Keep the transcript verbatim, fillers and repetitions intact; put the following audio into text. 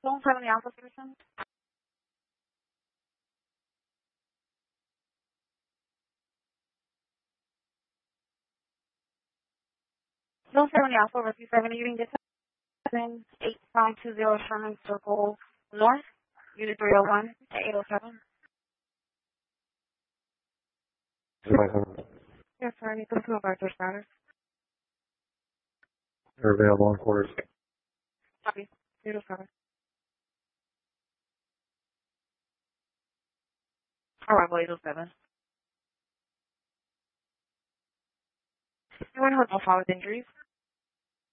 Zone seven, the Alpha Citizen. Zone seven, the Alpha, Rescue seven, you can get seven eight five two zero Sherman Circle North, Unit three oh one to eight oh seven. Yes, sir, I need to know about your status. They're available on quarters. Copy. eight oh seven. Arrival eight oh seven. Anyone hotel file with injuries?